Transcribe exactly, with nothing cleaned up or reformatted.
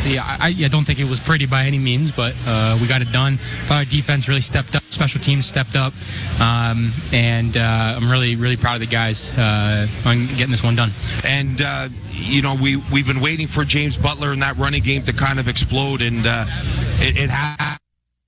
obviously, I, I don't think it was pretty by any means, but uh, we got it done. Thought our defense really stepped up, special teams stepped up, um, and uh, I'm really, really proud of the guys uh, on getting this one done. And uh, you know, we we've been waiting for James Butler and that running game to kind of explode, and uh, it, it happened.